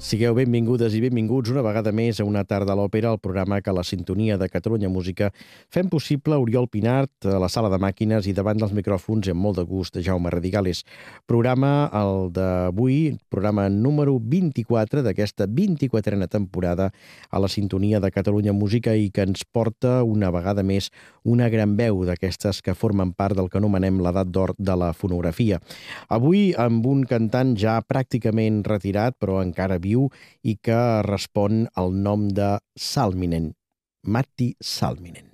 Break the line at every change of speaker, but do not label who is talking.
Sigueu benvingudes i benvinguts una vegada més a Una tarda a l'òpera, el programa que a la sintonia de Catalunya Música fem possible Oriol Pinart a la sala de màquines i davant dels micròfons i amb molt de gust Jaume Radigales. Programa el d'avui, programa número 24 d'aquesta 24a temporada a la sintonia de Catalunya Música i que ens porta una vegada més una gran veu d'aquestes que formen part del que anomenem l'edat d'or de la fonografia. Avui amb un cantant ja pràcticament retirat però encara viu i que respon al nom de Salminen, Matti Salminen.